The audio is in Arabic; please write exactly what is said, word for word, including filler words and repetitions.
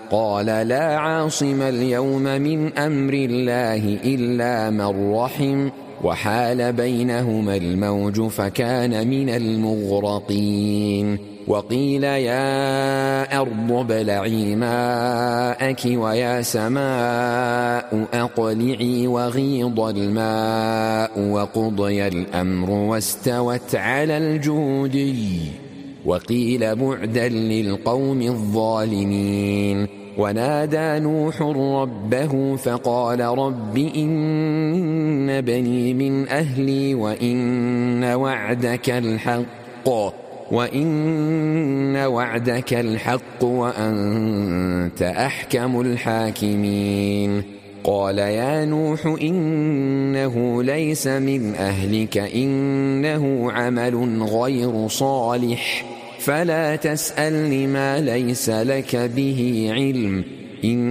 قال لا عاصم اليوم من أمر الله إلا من رحم وحال بينهما الموج فكان من المغرقين وقيل يا أرض ابلعي ماءك ويا سماء أقلعي وغيض الماء وقضي الأمر واستوت على الجودي وقيل بعدا للقوم الظالمين ونادى نوح ربه فقال رب إن بني من أهلي وإن وعدك الحق وإن وعدك الحق وأنت أحكم الحاكمين قال يا نوح إنه ليس من أهلك إنه عمل غير صالح فلا تسألني ما ليس لك به علم